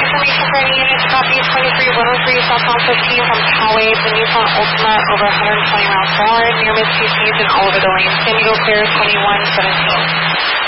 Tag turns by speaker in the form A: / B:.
A: information for any units, copy 23103 southbound 15 from Poway, the Nissan Altima over 120 miles per hour, near Miss PCs and all over the lanes. San Diego clear 2117.